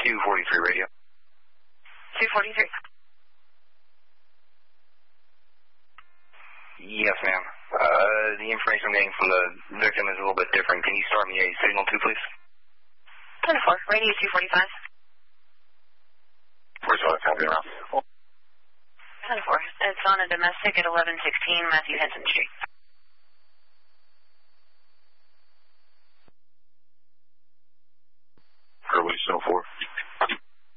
243 radio. 243. Yes, ma'am. The information I'm getting from the victim is a little bit different. Can you start me a signal 2, please? 10-4, radio 245. Where's all that's happening around? 10-4. It's on a domestic at 1116 Matthew Henson Street.